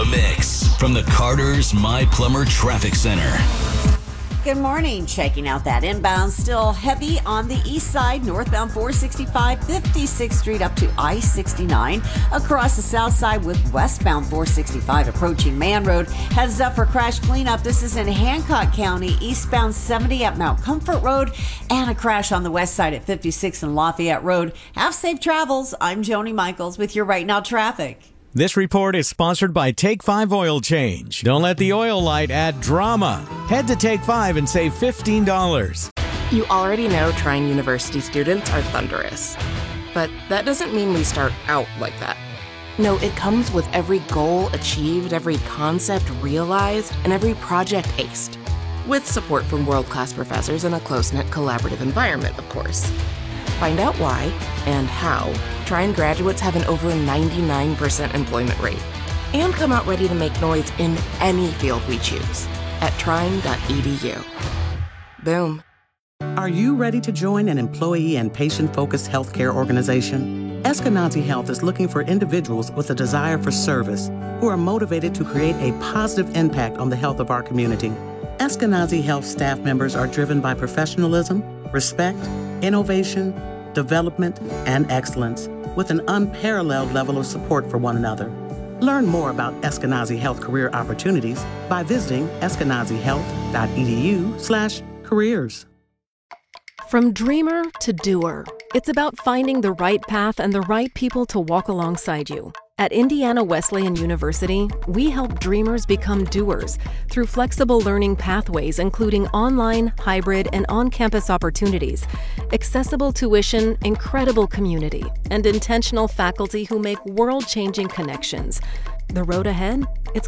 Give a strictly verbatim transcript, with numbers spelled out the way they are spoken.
Mix from the Carter's My Plumber Traffic Center. Good morning. Checking out that inbound. Still heavy on the east side, northbound four sixty-five, fifty-sixth Street up to I sixty-nine. Across the south side with westbound four sixty-five approaching Man Road. Heads up for crash cleanup. This is in Hancock County, eastbound seventy at Mount Comfort Road, and a crash on the west side at fifty-six and Lafayette Road. Have safe travels. I'm Joni Michaels with your Right Now traffic. This report is sponsored by Take five Oil Change. Don't let the oil light add drama. Head to Take five and save fifteen dollars. You already know Trine University students are thunderous. But that doesn't mean we start out like that. No, it comes with every goal achieved, every concept realized, and every project aced. With support from world-class professors in a close-knit collaborative environment, of course. Find out why and how Trine graduates have an over ninety-nine percent employment rate and come out ready to make noise in any field we choose at trine dot e d u. Boom. Are you ready to join an employee and patient-focused healthcare organization? Eskenazi Health is looking for individuals with a desire for service who are motivated to create a positive impact on the health of our community. Eskenazi Health staff members are driven by professionalism, respect, innovation, development, and excellence, with an unparalleled level of support for one another. Learn more about Eskenazi Health career opportunities by visiting eskenazi health dot e d u slash careers. From dreamer to doer, it's about finding the right path and the right people to walk alongside you. At Indiana Wesleyan University, we help dreamers become doers through flexible learning pathways, including online, hybrid, and on-campus opportunities, accessible tuition, incredible community, and intentional faculty who make world-changing connections. The road ahead? It's